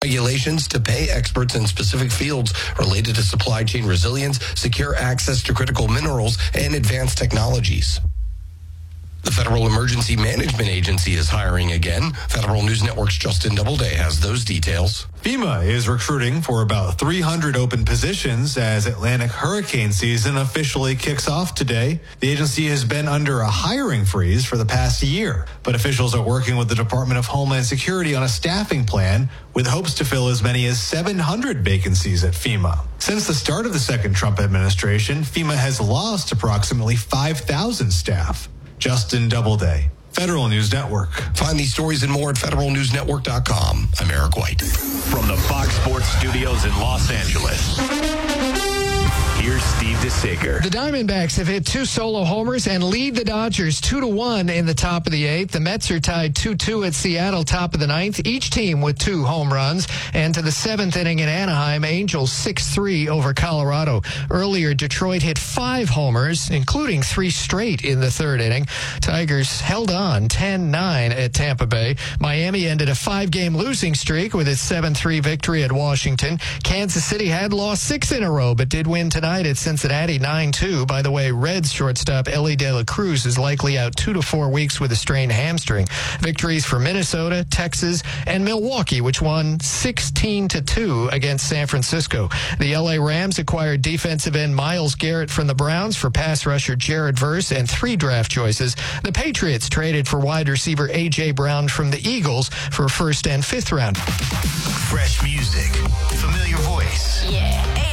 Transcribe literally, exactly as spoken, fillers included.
Regulations to pay experts in specific fields related to supply chain resilience, secure access to critical minerals, and advanced technologies. The Federal Emergency Management Agency is hiring again. Federal News Network's Justin Doubleday has those details. FEMA is recruiting for about three hundred open positions as Atlantic hurricane season officially kicks off today. The agency has been under a hiring freeze for the past year, but officials are working with the Department of Homeland Security on a staffing plan with hopes to fill as many as seven hundred vacancies at FEMA. Since the start of the second Trump administration, FEMA has lost approximately five thousand staff. Justin Doubleday, Federal News Network. Find these stories and more at federal news network dot com. I'm Eric White. From the Fox Sports Studios in Los Angeles, here's Steve DeSager. The Diamondbacks have hit two solo homers and lead the Dodgers two to one in the top of the eighth. The Mets are tied two two at Seattle, top of the ninth, each team with two home runs. And to the seventh inning in Anaheim, Angels six three over Colorado. Earlier, Detroit hit five homers, including three straight in the third inning. Tigers held on ten nine at Tampa Bay. Miami ended a five-game losing streak with its seven three victory at Washington. Kansas City had lost six in a row, but did win tonight at Cincinnati nine two. By the way, Reds shortstop Ellie De La Cruz is likely out two to four weeks with a strained hamstring. Victories for Minnesota, Texas, and Milwaukee, which won sixteen to two against San Francisco. The L A Rams acquired defensive end Myles Garrett from the Browns for pass rusher Jared Verse and three draft choices. The Patriots traded for wide receiver A J. Brown from the Eagles for first and fifth round. Fresh music, familiar voice. Yeah.